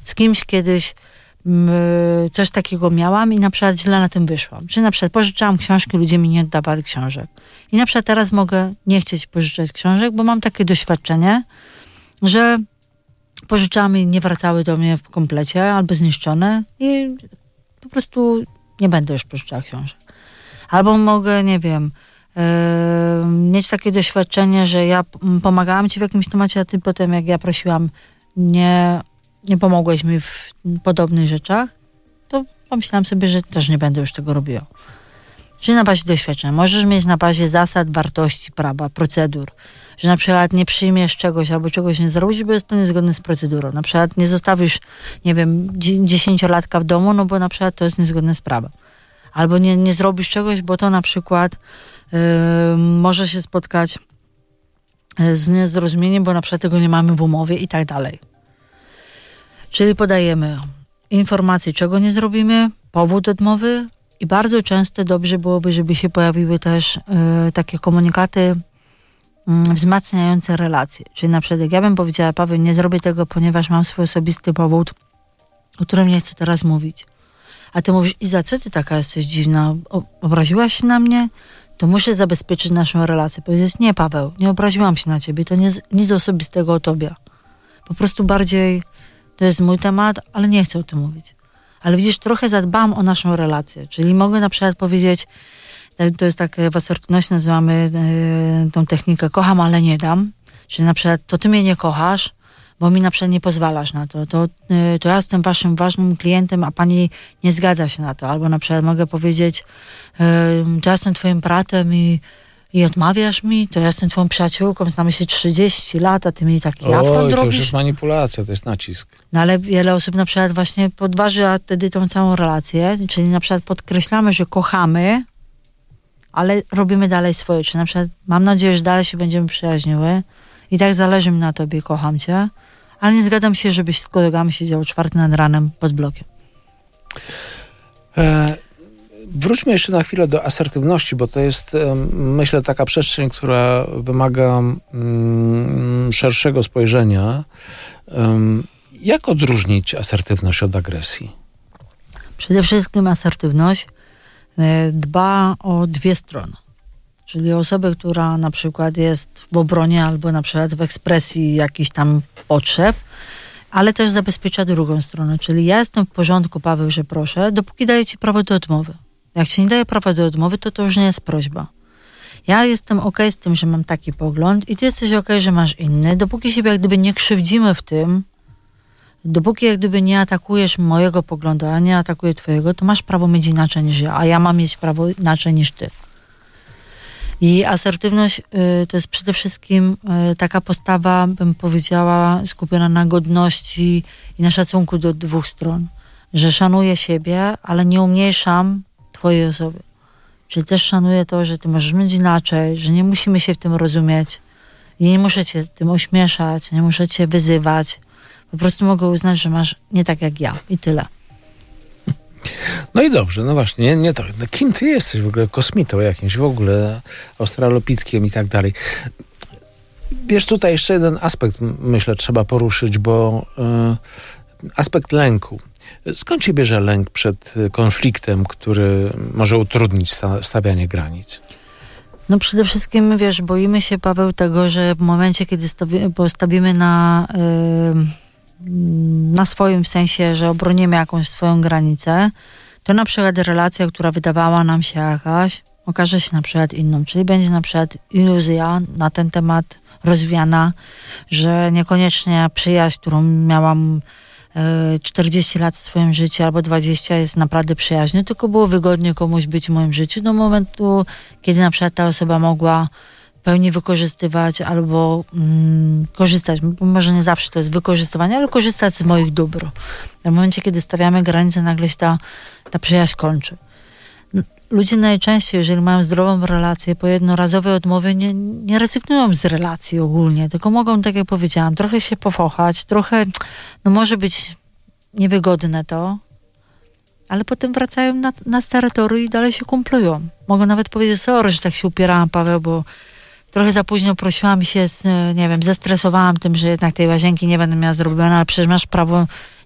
z kimś kiedyś coś takiego miałam i na przykład źle na tym wyszłam. Czy na przykład pożyczałam książki, ludzie mi nie oddawali książek. I na przykład teraz mogę nie chcieć pożyczać książek, bo mam takie doświadczenie, że pożyczałam i nie wracały do mnie w komplecie albo zniszczone i po prostu nie będę już pożyczała książek. Albo mogę, nie wiem, mieć takie doświadczenie, że ja pomagałam ci w jakimś temacie, a ty potem jak ja prosiłam, nie pomogłeś mi w podobnych rzeczach, to pomyślałam sobie, że też nie będę już tego robiła. Czyli na bazie doświadczenia. Możesz mieć na bazie zasad, wartości, prawa, procedur. Że na przykład nie przyjmiesz czegoś albo czegoś nie zrobisz, bo jest to niezgodne z procedurą. Na przykład nie zostawisz, nie wiem, 10-latka w domu, no bo na przykład to jest niezgodne z prawem. Albo nie zrobisz czegoś, bo to na przykład może się spotkać z niezrozumieniem, bo na przykład tego nie mamy w umowie i tak dalej. Czyli podajemy informacje, czego nie zrobimy, powód odmowy i bardzo często dobrze byłoby, żeby się pojawiły też takie komunikaty wzmacniające relacje. Czyli na przykład jak ja bym powiedziała, Paweł, nie zrobię tego, ponieważ mam swój osobisty powód, o którym nie chcę teraz mówić. A ty mówisz, Iza, co ty taka jesteś dziwna? Obraziłaś się na mnie? To muszę zabezpieczyć naszą relację. Powiedzieć, nie Paweł, nie obraziłam się na ciebie, to nic osobistego o tobie. Po prostu bardziej to jest mój temat, ale nie chcę o tym mówić. Ale widzisz, trochę zadbam o naszą relację. Czyli mogę na przykład powiedzieć, to jest tak w asertywności nazywamy tą technikę kocham, ale nie dam. Czyli na przykład to ty mnie nie kochasz, bo mi na przykład nie pozwalasz na to. To ja jestem waszym ważnym klientem, a pani nie zgadza się na to. Albo na przykład mogę powiedzieć, to ja jestem twoim bratem i odmawiasz mi, to ja jestem twoją przyjaciółką, znamy się 30 lat, a ty mi taki afront robisz. To już jest manipulacja, to jest nacisk. No ale wiele osób na przykład właśnie podważa wtedy tą całą relację, czyli na przykład podkreślamy, że kochamy, ale robimy dalej swoje. Czyli na przykład mam nadzieję, że dalej się będziemy przyjaźniły i tak zależy mi na tobie, kocham cię, ale nie zgadzam się, żebyś z kolegami siedział 4 nad ranem pod blokiem. Wróćmy jeszcze na chwilę do asertywności, bo to jest, myślę, taka przestrzeń, która wymaga szerszego spojrzenia. Jak odróżnić asertywność od agresji? Przede wszystkim asertywność dba o 2 strony. Czyli osobę, która na przykład jest w obronie albo na przykład w ekspresji jakichś tam potrzeb, ale też zabezpiecza drugą stronę. Czyli ja jestem w porządku, Paweł, że proszę, dopóki daję ci prawo do odmowy. Jak ci nie daję prawa do odmowy, to już nie jest prośba. Ja jestem okej z tym, że mam taki pogląd i ty jesteś okej, że masz inny. Dopóki siebie jak gdyby nie krzywdzimy w tym, dopóki jak gdyby nie atakujesz mojego poglądu, a nie atakuję twojego, to masz prawo mieć inaczej niż ja, a ja mam mieć prawo inaczej niż ty. I asertywność to jest przede wszystkim taka postawa, bym powiedziała, skupiona na godności i na szacunku do 2 stron. Że szanuję siebie, ale nie umniejszam twojej osoby. Czyli też szanuję to, że ty możesz mieć inaczej, że nie musimy się w tym rozumieć. I nie muszę cię tym ośmieszać, nie muszę cię wyzywać. Po prostu mogę uznać, że masz nie tak jak ja. I tyle. No i dobrze, no właśnie, nie to. No kim ty jesteś w ogóle? Kosmitą jakimś w ogóle, australopitkiem i tak dalej. Wiesz, tutaj jeszcze jeden aspekt, myślę, trzeba poruszyć, bo aspekt lęku. Skąd się bierze lęk przed konfliktem, który może utrudnić stawianie granic? No przede wszystkim, wiesz, boimy się, Paweł, tego, że w momencie, kiedy postawimy na swoim, w sensie, że obronimy jakąś swoją granicę, to na przykład relacja, która wydawała nam się jakaś, okaże się na przykład inną. Czyli będzie na przykład iluzja na ten temat rozwiana, że niekoniecznie przyjaźń, którą miałam 40 lat w swoim życiu albo 20 jest naprawdę przyjaźnią, tylko było wygodnie komuś być w moim życiu do momentu, kiedy na przykład ta osoba mogła w pełni wykorzystywać albo korzystać, może nie zawsze to jest wykorzystywanie, ale korzystać z moich dóbr. W momencie, kiedy stawiamy granicę, nagle się ta przyjaźń kończy. Ludzie najczęściej, jeżeli mają zdrową relację, po jednorazowej odmowie nie rezygnują z relacji ogólnie, tylko mogą, tak jak powiedziałam, trochę się pofochać, trochę, no może być niewygodne to, ale potem wracają na stare tory i dalej się kumplują. Mogą nawet powiedzieć, sorry, że tak się upierałam, Paweł, bo trochę za późno prosiłam się, nie wiem, zestresowałam tym, że jednak tej łazienki nie będę miała zrobione, ale przecież masz prawo